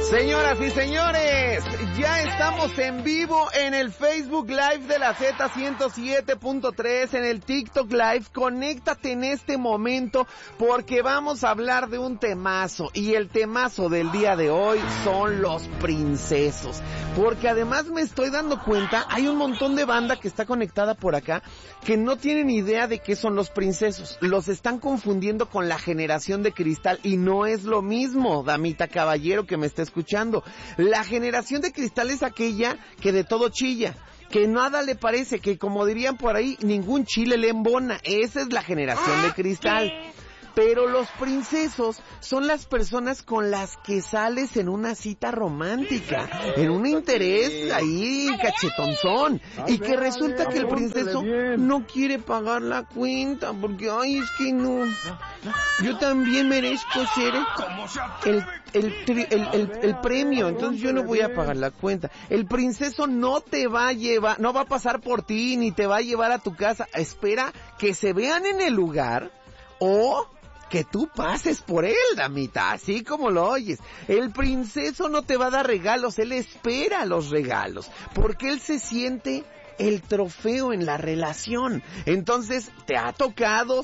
Señoras y señores, ya estamos en vivo en el Facebook Live de la Z107.3, en el TikTok Live. Conéctate en este momento porque vamos a hablar de un temazo, y el temazo del día de hoy son los princesos. Porque además me estoy dando cuenta, hay un montón de banda que está conectada por acá que no tienen idea de qué son los princesos. Los están confundiendo con la generación de cristal y no es lo mismo, damita caballero que me está escuchando. La generación de cristal es aquella que de todo chilla, que nada le parece, que como dirían por ahí, ningún chile le embona. Esa es la generación de cristal. Pero los princesos son las personas con las que sales en una cita romántica, en un interés ahí cachetonzón, y que resulta que el princeso no quiere pagar la cuenta porque, ay, es que no, yo también merezco ser el premio, entonces yo no voy a pagar la cuenta. El princeso no te va a llevar, no va a pasar por ti ni te va a llevar a tu casa. Espera que se vean en el lugar o que tú pases por él, damita, así como lo oyes. El princeso no te va a dar regalos, él espera los regalos, porque él se siente el trofeo en la relación. Entonces, te ha tocado